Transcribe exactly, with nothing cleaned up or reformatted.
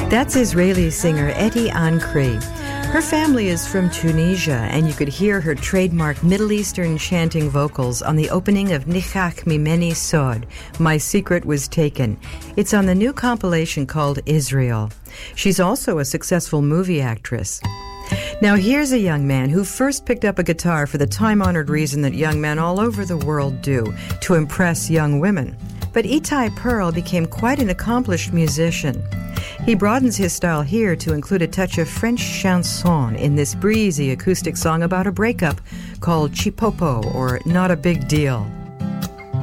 That's Israeli singer Eti Ankri. Her family is from Tunisia, and you could hear her trademark Middle Eastern chanting vocals on the opening of Nichach Mimeni Sod, My Secret Was Taken. It's on the new compilation called Israel. She's also a successful movie actress. Now here's a young man who first picked up a guitar for the time-honored reason that young men all over the world do, to impress young women. But Itai Pearl became quite an accomplished musician. He broadens his style here to include a touch of French chanson in this breezy acoustic song about a breakup called Chipopo, or Not a Big Deal.